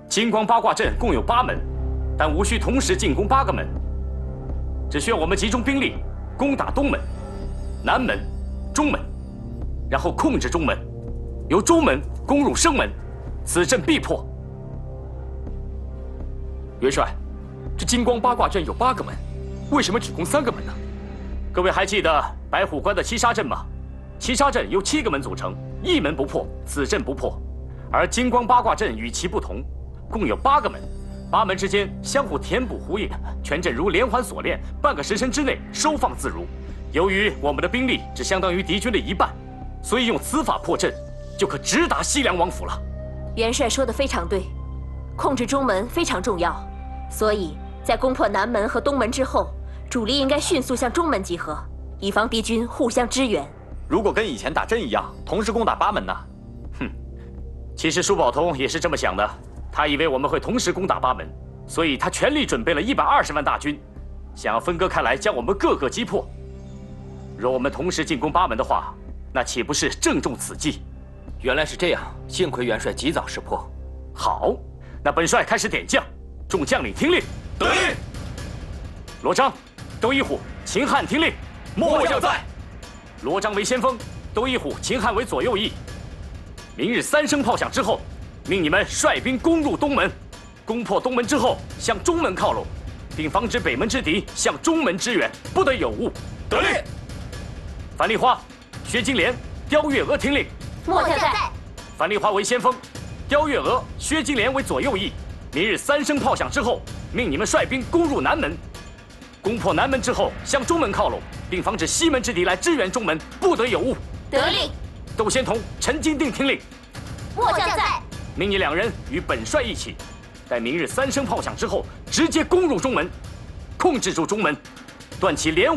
金光八卦阵共有8门，但无需同时进攻8个门，只需要我们集中兵力攻打东门、南门、中门，然后控制中门，由中门攻入生门，此阵必破。 元帅，这金光八卦阵有8个门，为什么只攻3个门呢？ 各位还记得白虎关的七杀阵吗？七杀阵由7个门组成，一门不破，此阵不破。而金光八卦阵与其不同，共有8个门，8门之间相互填补呼应，全阵如连环锁链，半个时辰之内收放自如。由于我们的兵力只相当于敌军的1半，所以用此法破阵，就可直达西凉王府了。 元帅说的非常对，控制中门非常重要，所以在攻破南门和东门之后，主力应该迅速向中门集合，以防敌军互相支援。 如果跟以前打阵一样，同时攻打8门呢？ 其实舒宝通也是这么想的，他以为我们会同时攻打8门，所以他全力准备了120万大军，想要分割开来将我们各个击破。若我们同时进攻8门的话，那岂不是正中此计？ 原来是这样，幸亏元帅及早识破。 好，那本帅开始点将，众将领听令。 得令。 罗章、窦一虎、秦汉听令。 末将在。 罗章为先锋，窦一虎、秦汉为左右翼。明日3声炮响之后，命你们率兵攻入东门，攻破东门之后，向中门靠拢，并防止北门之敌向中门支援，不得有误。 得令。 樊梨花、薛金莲、刁月娥听令。 末将在。 樊梨花为先锋，刁月娥、薛金莲为左右翼。明日3声炮响之后，命你们率兵攻入南门，攻破南门之后，向中门靠拢，并防止西门之敌来支援中门，不得有误。 得令。 窦仙童、陈金定听令。 末将在。 命你2人与本帅一起，待明日3声炮响之后，直接攻入中门，控制住中门，断其连